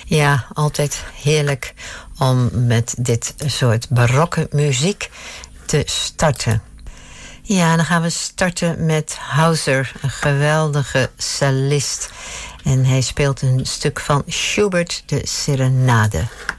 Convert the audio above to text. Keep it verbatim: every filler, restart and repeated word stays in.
Ja, altijd heerlijk om met dit soort barokke muziek te starten. Ja, dan gaan we starten met Hauser, een geweldige cellist. En hij speelt een stuk van Schubert, de Serenade.